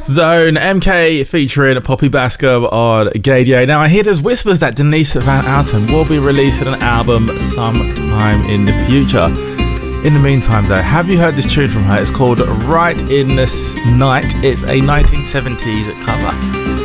Zone MK featuring Poppy Bascom on Gaydio. Now I hear there's whispers that Denise Van Outen will be releasing an album sometime in the future. In the meantime though, have you heard this tune from her? It's called Right in the Night. It's a 1970s cover.